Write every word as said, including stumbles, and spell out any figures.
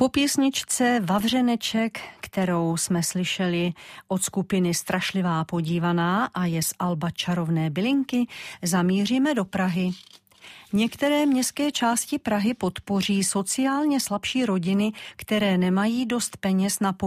Po písničce Vavřeneček, kterou jsme slyšeli od skupiny Strašlivá podívaná a je z alba Čarovné bylinky, zamíříme do Prahy. Některé městské části Prahy podpoří sociálně slabší rodiny, které nemají dost peněz na